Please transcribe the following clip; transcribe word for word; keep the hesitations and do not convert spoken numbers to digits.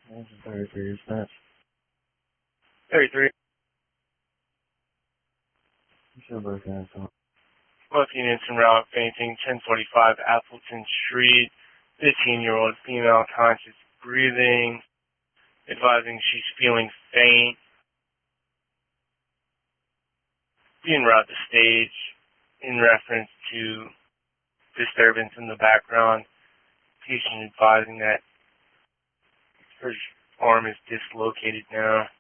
thirty-three, is that? thirty-three. You should look at it. Looking into route fainting, ten forty-five Appleton Street. fifteen-year-old female, conscious breathing. Advising she's feeling faint. Being route to stage in reference to disturbance in the background. Patient advising that her arm is dislocated now.